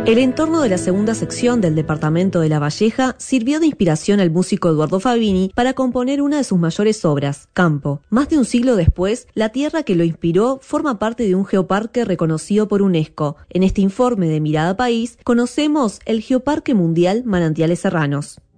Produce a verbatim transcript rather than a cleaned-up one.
El entorno de la segunda sección del departamento de La Valleja sirvió de inspiración al músico Eduardo Fabini para componer una de sus mayores obras, Campo. Más de un siglo después, la tierra que lo inspiró forma parte de un geoparque reconocido por UNESCO. En este informe de Mirada País, conocemos el Geoparque Mundial Manantiales Serranos.